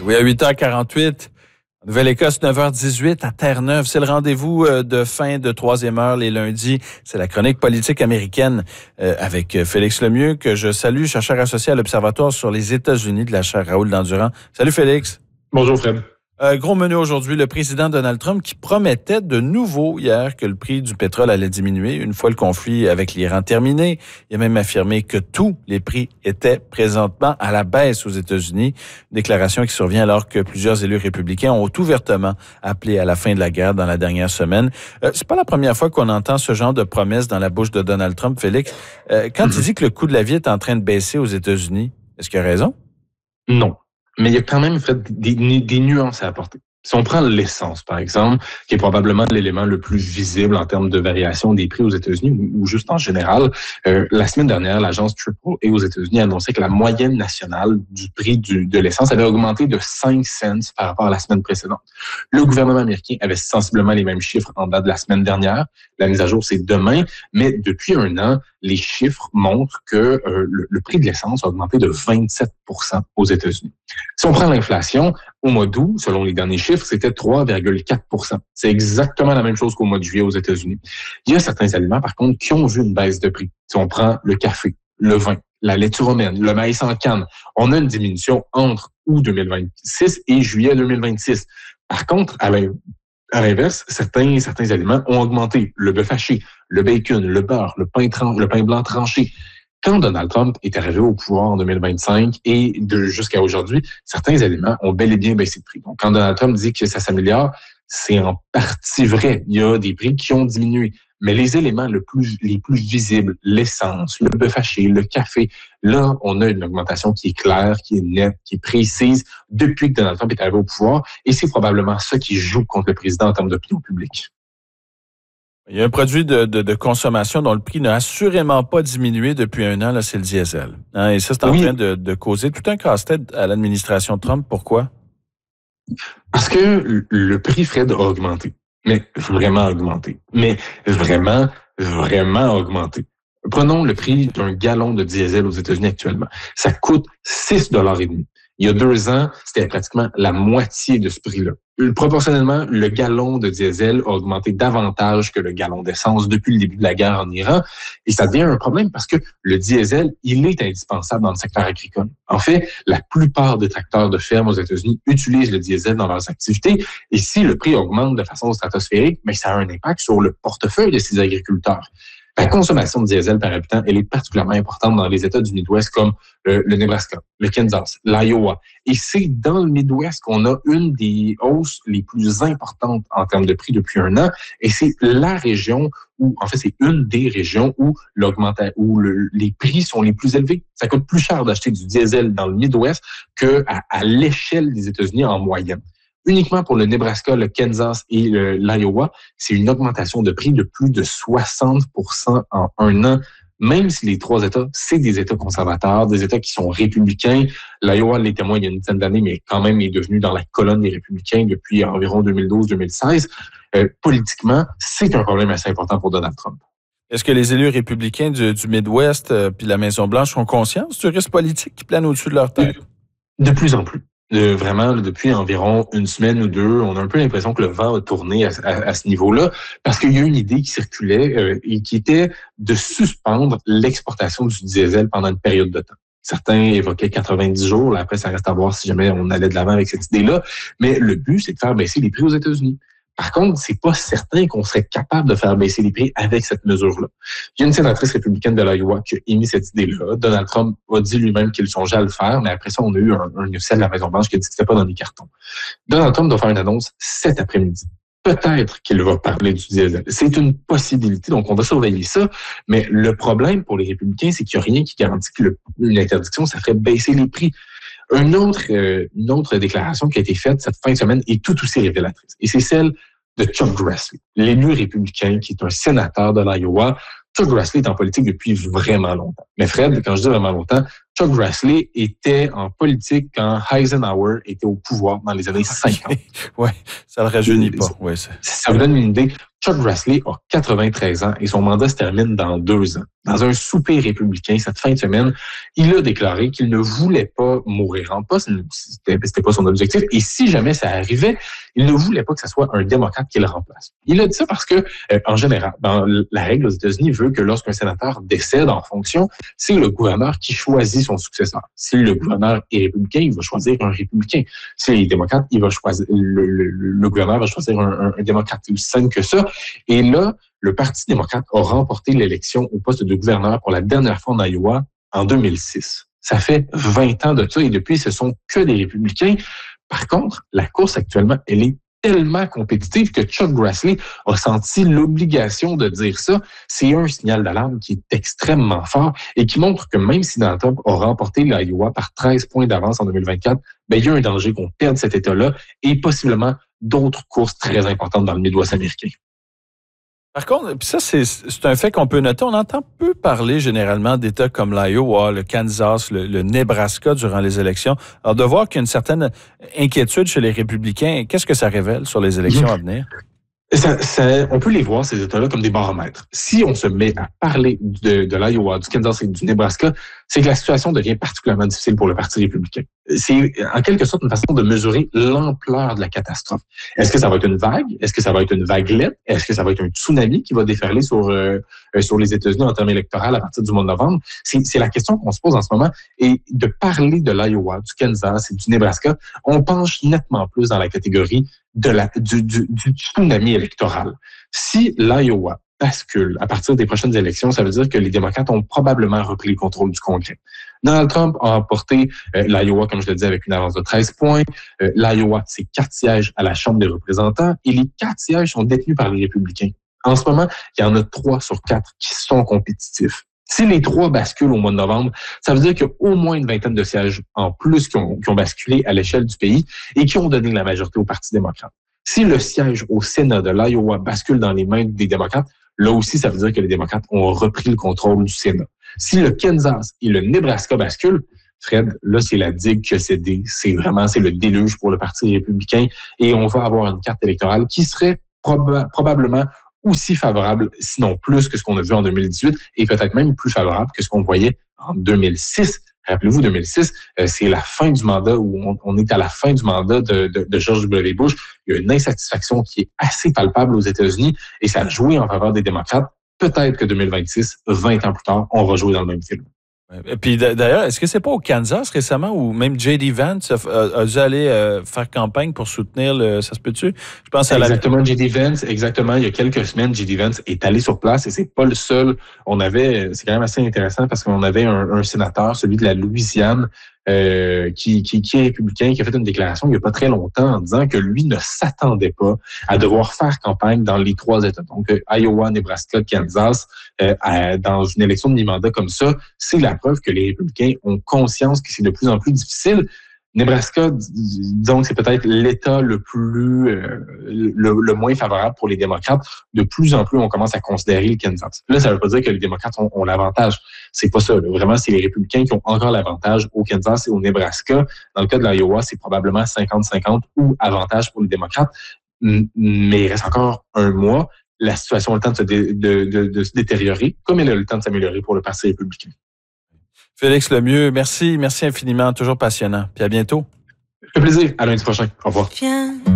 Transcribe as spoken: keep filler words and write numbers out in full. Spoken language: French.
Oui, à huit heures quarante-huit, Nouvelle-Écosse, neuf heures dix-huit à Terre-Neuve. C'est le rendez-vous de fin de troisième heure les lundis. C'est la chronique politique américaine euh, avec Félix Lemieux, que je salue, chercheur associé à l'Observatoire sur les États-Unis de la chaire Raoul Dandurand. Salut Félix. Bonjour Fred. Euh, gros menu aujourd'hui, le président Donald Trump qui promettait de nouveau hier que le prix du pétrole allait diminuer une fois le conflit avec l'Iran terminé. Il a même affirmé que tous les prix étaient présentement à la baisse aux États-Unis. Une déclaration qui survient alors que plusieurs élus républicains ont ouvertement appelé à la fin de la guerre dans la dernière semaine. Euh, c'est pas la première fois qu'on entend ce genre de promesses dans la bouche de Donald Trump, Félix. Euh, quand mm-hmm. il dit que le coût de la vie est en train de baisser aux États-Unis, est-ce qu'il a raison? Non. Mais il y a quand même fait des, des nuances à apporter. Si on prend l'essence, par exemple, qui est probablement l'élément le plus visible en termes de variation des prix aux États-Unis ou, ou juste en général, euh, la semaine dernière, l'agence Triple A aux États-Unis a annoncé que la moyenne nationale du prix du, de l'essence avait augmenté de cinq cents par rapport à la semaine précédente. Le gouvernement américain avait sensiblement les mêmes chiffres en date de la semaine dernière. La mise à jour, c'est demain. Mais depuis un an, les chiffres montrent que euh, le, le prix de l'essence a augmenté de vingt-sept pour cent aux États-Unis. Si on prend l'inflation, au mois d'août, selon les derniers chiffres, c'était trois virgule quatre pour cent. C'est exactement la même chose qu'au mois de juillet aux États-Unis. Il y a certains aliments, par contre, qui ont vu une baisse de prix. Si on prend le café, le vin, la laitue romaine, le maïs en canne, on a une diminution entre août deux mille vingt-six et juillet deux mille vingt-six. Par contre, à l'inverse, certains, certains aliments ont augmenté. Le bœuf haché, le bacon, le beurre, le pain, tran- le pain blanc tranché. Quand Donald Trump est arrivé au pouvoir en deux mille vingt-cinq et de jusqu'à aujourd'hui, certains éléments ont bel et bien baissé de prix. Donc, quand Donald Trump dit que ça s'améliore, c'est en partie vrai. Il y a des prix qui ont diminué. Mais les éléments le plus, les plus visibles, l'essence, le bœuf haché, le café, là, on a une augmentation qui est claire, qui est nette, qui est précise depuis que Donald Trump est arrivé au pouvoir. Et c'est probablement ça qui joue contre le président en termes d'opinion publique. Il y a un produit de, de, de consommation dont le prix n'a assurément pas diminué depuis un an, là, c'est le diesel. Hein, et ça, c'est en oui. train de, de causer tout un casse-tête à l'administration Trump. Pourquoi? Parce que le prix, Fred, a augmenté. Mais vraiment augmenté. Mais vraiment, vraiment augmenté. Prenons le prix d'un gallon de diesel aux États-Unis actuellement. Ça coûte six dollars et demi. Il y a deux ans, c'était pratiquement la moitié de ce prix-là. Proportionnellement, le gallon de diesel a augmenté davantage que le gallon d'essence depuis le début de la guerre en Iran. Et ça devient un problème parce que le diesel, il est indispensable dans le secteur agricole. En fait, la plupart des tracteurs de ferme aux États-Unis utilisent le diesel dans leurs activités. Et si le prix augmente de façon stratosphérique, mais ça a un impact sur le portefeuille de ces agriculteurs. La consommation de diesel par habitant, elle est particulièrement importante dans les États du Midwest comme le, le Nebraska, le Kansas, l'Iowa. Et c'est dans le Midwest qu'on a une des hausses les plus importantes en termes de prix depuis un an. Et c'est la région où, en fait, c'est une des régions où l'augmentation, où le, les prix sont les plus élevés. Ça coûte plus cher d'acheter du diesel dans le Midwest qu'à à l'échelle des États-Unis en moyenne. Uniquement pour le Nebraska, le Kansas et le, l'Iowa, c'est une augmentation de prix de plus de soixante pour cent en un an, même si les trois États, c'est des États conservateurs, des États qui sont républicains. L'Iowa l'était moins il y a une dizaine d'années, mais quand même est devenu dans la colonne des républicains depuis environ deux mille douze deux mille seize. Euh, politiquement, c'est un problème assez important pour Donald Trump. Est-ce que les élus républicains du, du Midwest euh, puis la Maison-Blanche ont conscience du risque politique qui plane au-dessus de leur tête? De plus en plus. Euh, vraiment, là, depuis environ une semaine ou deux, on a un peu l'impression que le vent a tourné à, à, à ce niveau-là, parce qu'il y a une idée qui circulait euh, et qui était de suspendre l'exportation du diesel pendant une période de temps. Certains évoquaient quatre-vingt-dix jours, là, après ça reste à voir si jamais on allait de l'avant avec cette idée-là, mais le but, c'est de faire baisser les prix aux États-Unis. Par contre, c'est pas certain qu'on serait capable de faire baisser les prix avec cette mesure-là. Il y a une sénatrice républicaine de l'Iowa qui a émis cette idée-là. Donald Trump a dit lui-même qu'il songeait à le faire, mais après ça, on a eu un, un officiel de la Maison-Blanche qui a dit que c'était pas dans les cartons. Donald Trump doit faire une annonce cet après-midi. Peut-être qu'il va parler du diesel. C'est une possibilité, donc on va surveiller ça. Mais le problème pour les républicains, c'est qu'il n'y a rien qui garantit que une interdiction, ça ferait baisser les prix. Une autre, euh, une autre déclaration qui a été faite cette fin de semaine est tout aussi révélatrice. Et c'est celle de Chuck Grassley, l'élu républicain qui est un sénateur de l'Iowa. Chuck Grassley est en politique depuis vraiment longtemps. Mais Fred, quand je dis vraiment longtemps, Chuck Grassley était en politique quand Eisenhower était au pouvoir dans les années cinquante. Oui, ça ne le rajeunit pas. Ouais, ça vous donne une idée. Chuck Grassley a quatre-vingt-treize ans et son mandat se termine dans deux ans. Dans un souper républicain cette fin de semaine, il a déclaré qu'il ne voulait pas mourir en poste, c'était, c'était pas son objectif, et si jamais ça arrivait, il ne voulait pas que ce soit un démocrate qui le remplace. Il a dit ça parce que, euh, en général, dans la règle aux États-Unis veut que lorsqu'un sénateur décède en fonction, c'est le gouverneur qui choisit son successeur. Si le gouverneur est républicain, il va choisir un républicain. Si il est démocrate, il va choisir, le, le, le gouverneur va choisir un, un, un démocrate. C'est aussi simple que ça. Et là, le Parti démocrate a remporté l'élection au poste de gouverneur pour la dernière fois en Iowa en deux mille six. Ça fait vingt ans de ça et depuis, ce sont que des républicains. Par contre, la course actuellement, elle est tellement compétitive que Chuck Grassley a senti l'obligation de dire ça. C'est un signal d'alarme qui est extrêmement fort et qui montre que même si Donald Trump a remporté l'Iowa par treize points d'avance en deux mille vingt-quatre, ben, il y a un danger qu'on perde cet État-là et possiblement d'autres courses très importantes dans le Midwest américain. Par contre, puis ça, c'est, c'est un fait qu'on peut noter. On entend peu parler généralement d'États comme l'Iowa, le Kansas, le, le Nebraska durant les élections. Alors, de voir qu'il y a une certaine inquiétude chez les républicains, qu'est-ce que ça révèle sur les élections à venir? Ça, ça, on peut les voir, ces États-là, comme des baromètres. Si on se met à parler de, de l'Iowa, du Kansas et du Nebraska, c'est que la situation devient particulièrement difficile pour le Parti républicain. C'est en quelque sorte une façon de mesurer l'ampleur de la catastrophe. Est-ce que ça va être une vague? Est-ce que ça va être une vaguelette? Est-ce que ça va être un tsunami qui va déferler sur, euh, sur les États-Unis en termes électoraux à partir du mois de novembre? C'est, c'est la question qu'on se pose en ce moment. Et de parler de l'Iowa, du Kansas et du Nebraska, on penche nettement plus dans la catégorie de la, du, du, du tsunami électoral. Si l'Iowa bascule à partir des prochaines élections, ça veut dire que les démocrates ont probablement repris le contrôle du Congrès. Donald Trump a remporté euh, l'Iowa, comme je le disais, avec une avance de treize points. Euh, L'Iowa, c'est quatre sièges à la Chambre des représentants et les quatre sièges sont détenus par les républicains. En ce moment, il y en a trois sur quatre qui sont compétitifs. Si les trois basculent au mois de novembre, ça veut dire qu'il y a au moins une vingtaine de sièges en plus qui ont, qui ont basculé à l'échelle du pays et qui ont donné la majorité au Parti démocrate. Si le siège au Sénat de l'Iowa bascule dans les mains des démocrates, là aussi, ça veut dire que les démocrates ont repris le contrôle du Sénat. Si le Kansas et le Nebraska basculent, Fred, là, c'est la digue qui a cédé. C'est vraiment, c'est le déluge pour le Parti républicain et on va avoir une carte électorale qui serait proba- probablement aussi favorable, sinon plus que ce qu'on a vu en deux mille dix-huit et peut-être même plus favorable que ce qu'on voyait en deux mille six. Rappelez-vous, deux mille six, euh, c'est la fin du mandat où on, on est à la fin du mandat de, de, de George W. Bush. Il y a une insatisfaction qui est assez palpable aux États-Unis et ça a joué en faveur des démocrates. Peut-être que deux mille vingt-six, vingt ans plus tard, on va jouer dans le même film. Et puis d'ailleurs, est-ce que c'est pas au Kansas récemment où même J D Vance a, a, a dû aller euh, faire campagne pour soutenir le, ça se peut-tu? Je pense à exactement, la... J D Vance, exactement. Il y a quelques semaines, J D Vance est allé sur place et c'est pas le seul. On avait, c'est quand même assez intéressant parce qu'on avait un, un sénateur, celui de la Louisiane, euh, qui, qui, qui est républicain, qui a fait une déclaration il y a pas très longtemps en disant que lui ne s'attendait pas à devoir faire campagne dans les trois États. Donc, euh, Iowa, Nebraska, Kansas, euh, à, dans une élection de mi-mandat comme ça, c'est la preuve que les républicains ont conscience que c'est de plus en plus difficile. Nebraska, disons que c'est peut-être l'État le plus, euh, le, le moins favorable pour les démocrates. De plus en plus, on commence à considérer le Kansas. Là, ça ne veut pas dire que les démocrates ont, ont l'avantage. C'est pas ça. Là. Vraiment, c'est les républicains qui ont encore l'avantage au Kansas et au Nebraska. Dans le cas de l'Iowa, c'est probablement cinquante cinquante ou avantage pour les démocrates. Mais il reste encore un mois. La situation a le temps de se, dé, de, de, de se détériorer, comme elle a le temps de s'améliorer pour le Parti républicain. Félix Lemieux, merci, merci infiniment, toujours passionnant. Puis à bientôt. Ça fait plaisir. À lundi prochain. Au revoir. Viens.